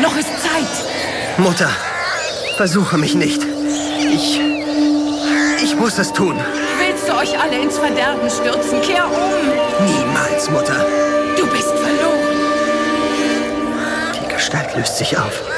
Noch ist Zeit. Mutter, versuche mich nicht. Ich muss es tun. Willst du euch alle ins Verderben stürzen? Kehr um. Niemals, Mutter. Du bist verloren. Die Gestalt löst sich auf.